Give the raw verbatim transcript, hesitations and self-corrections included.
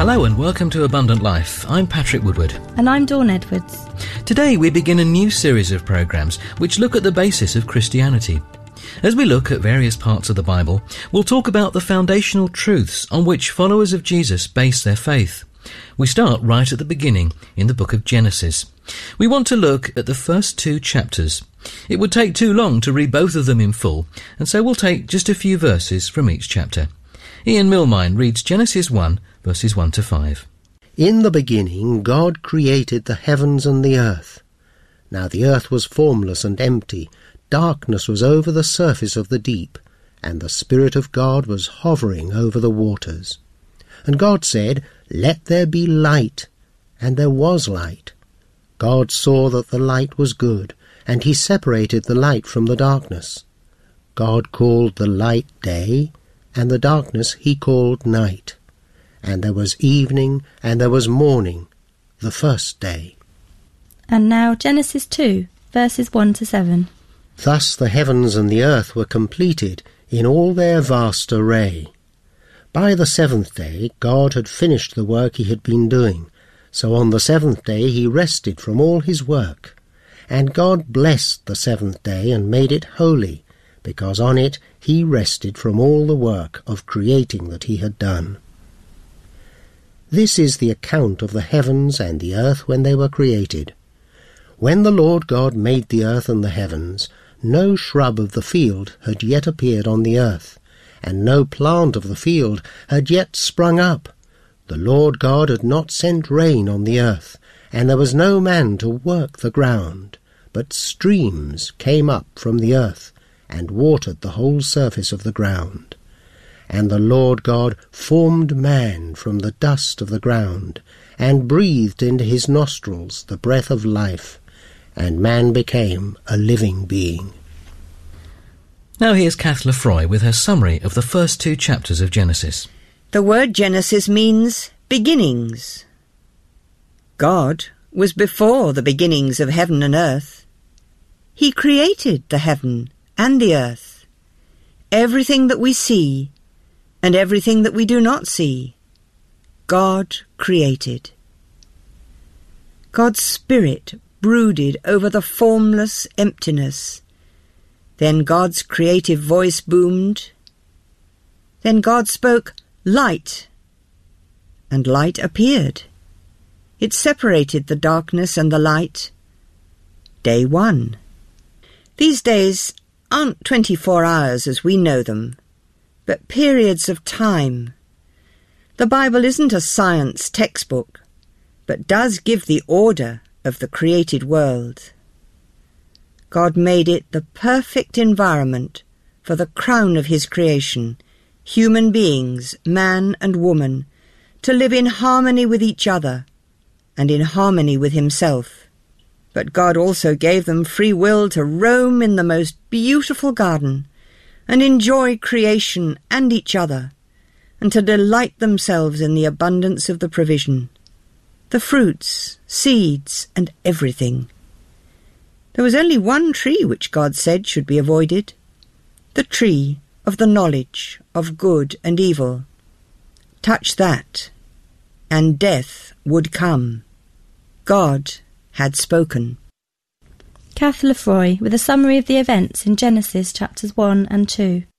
Hello and welcome to Abundant Life. I'm Patrick Woodward. And I'm Dawn Edwards. Today we begin a new series of programmes which look at the basis of Christianity. As we look at various parts of the Bible, we'll talk about the foundational truths on which followers of Jesus base their faith. We start right at the beginning in the book of Genesis. We want to look at the first two chapters. It would take too long to read both of them in full, and so we'll take just a few verses from each chapter. Ian Milmine reads Genesis one, verses one to five. In the beginning God created the heavens and the earth. Now the earth was formless and empty, darkness was over the surface of the deep, and the Spirit of God was hovering over the waters. And God said, Let there be light, and there was light. God saw that the light was good, and he separated the light from the darkness. God called the light day, and the darkness he called night. And there was evening, and there was morning, the first day. And now Genesis two, verses one to seven. Thus the heavens and the earth were completed in all their vast array. By the seventh day God had finished the work he had been doing, so on the seventh day he rested from all his work. And God blessed the seventh day and made it holy, because on it he rested from all the work of creating that he had done. This is the account of the heavens and the earth when they were created. When the Lord God made the earth and the heavens, no shrub of the field had yet appeared on the earth, and no plant of the field had yet sprung up. The Lord God had not sent rain on the earth, and there was no man to work the ground, but streams came up from the earth, and watered the whole surface of the ground. And the Lord God formed man from the dust of the ground, and breathed into his nostrils the breath of life, and man became a living being. Now here's Kath Lefroy with her summary of the first two chapters of Genesis. The word Genesis means beginnings. God was before the beginnings of heaven and earth. He created the heaven and the earth, everything that we see and everything that we do not see. God created. God's Spirit brooded over the formless emptiness. Then God's creative voice boomed. Then God spoke, "Light," and light appeared. It separated the darkness and the light. Day one. These days aren't twenty-four hours as we know them, but periods of time. The Bible isn't a science textbook, but does give the order of the created world. God made it the perfect environment for the crown of his creation, human beings, man and woman, to live in harmony with each other and in harmony with himself. But God also gave them free will to roam in the most beautiful garden and enjoy creation and each other, and to delight themselves in the abundance of the provision, the fruits, seeds, and everything. There was only one tree which God said should be avoided, the tree of the knowledge of good and evil. Touch that, and death would come. God had spoken. Kath Lefroy with a summary of the events in Genesis chapters one and two.